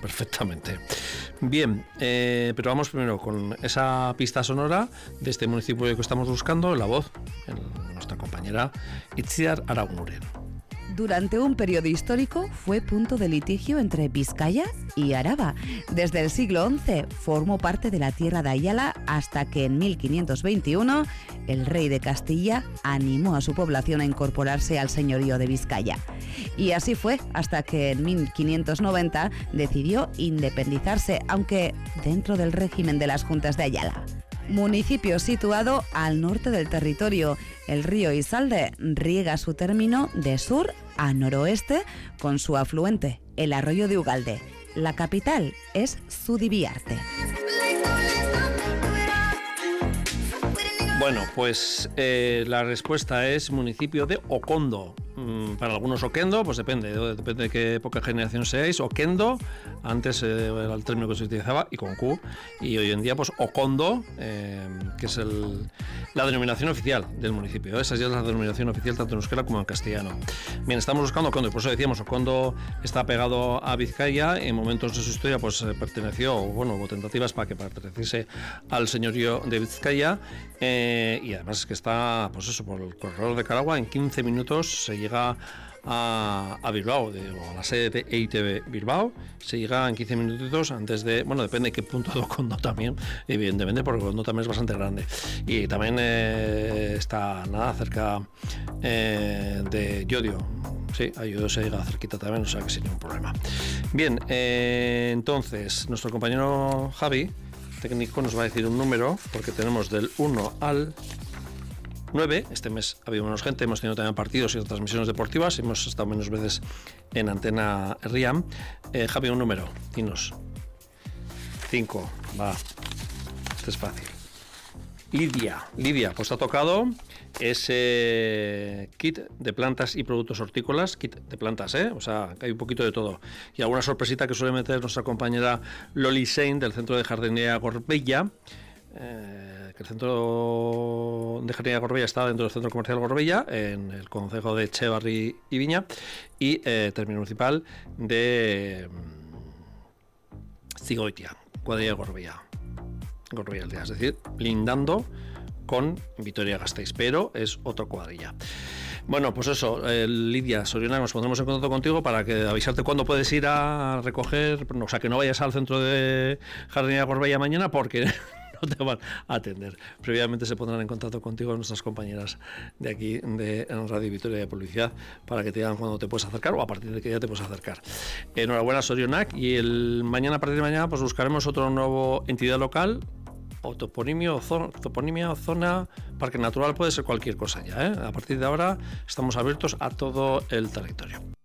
perfectamente. Bien, pero vamos primero con esa pista sonora de este municipio que estamos buscando, la voz de nuestra compañera Itziar Araguren. Durante un periodo histórico fue punto de litigio entre Vizcaya y Araba. Desde el siglo XI formó parte de la tierra de Ayala hasta que en 1521 el rey de Castilla animó a su población a incorporarse al señorío de Vizcaya. Y así fue hasta que en 1590 decidió independizarse, aunque dentro del régimen de las Juntas de Ayala. Municipio situado al norte del territorio, el río Isalde riega su término de sur a noroeste con su afluente, el arroyo de Ugalde. La capital es Zubibiarte. Bueno, pues la respuesta es municipio de Okondo. Para algunos Oquendo, pues depende de qué época de generación seáis. Oquendo, antes era el término que se utilizaba, y con Q, y hoy en día pues Okondo, que es la denominación oficial del municipio. Esa ya es la denominación oficial tanto en euskera como en castellano. Bien, estamos buscando Okondo, y por eso decíamos, Okondo está pegado a Vizcaya. En momentos de su historia pues perteneció, hubo tentativas para que perteneciese al señorío de Vizcaya, y además es que está, pues eso, por el corredor de Caragua. En 15 minutos se llega a Bilbao, a la sede de EITB Bilbao. Se llega en 15 minutitos antes de, depende de qué punto de Okondo también, evidentemente, porque Okondo también es bastante grande. Y también está nada cerca de Llodio. Sí, a Llodio se llega cerquita también, o sea que sin ningún problema. Bien, entonces, nuestro compañero Javi, técnico, nos va a decir un número, porque tenemos del 1 al 9. Este mes ha habido menos gente, hemos tenido también partidos y transmisiones deportivas, hemos estado menos veces en Antena Riam. Javi, un número, dinos. 5, va, este es fácil. Lidia, pues ha tocado ese kit de plantas y productos hortícolas, kit de plantas, o sea, que hay un poquito de todo. Y alguna sorpresita que suele meter nuestra compañera Loli Sein del Centro de Jardinería Gorbella, que el Centro de Jardinería Gorbella está dentro del Centro Comercial Gorbella, en el concejo de Echevarri y Viña, y término municipal de Zigoitia, cuadrilla Gorbella Aldea, es decir, lindando con Vitoria-Gasteiz, pero es otra cuadrilla. Bueno, pues eso, Lidia Soriona, nos pondremos en contacto contigo para que avisarte cuándo puedes ir a recoger, o sea, que no vayas al Centro de Jardinería Gorbella mañana, porque no te van a atender. Previamente se pondrán en contacto contigo nuestras compañeras de aquí de Radio Vitoria de Publicidad para que te digan cuándo te puedes acercar o a partir de que ya te puedes acercar. Enhorabuena, Sorionak, y a partir de mañana pues buscaremos otro nuevo entidad local o toponimia o zona, parque natural, puede ser cualquier cosa ya, A partir de ahora estamos abiertos a todo el territorio.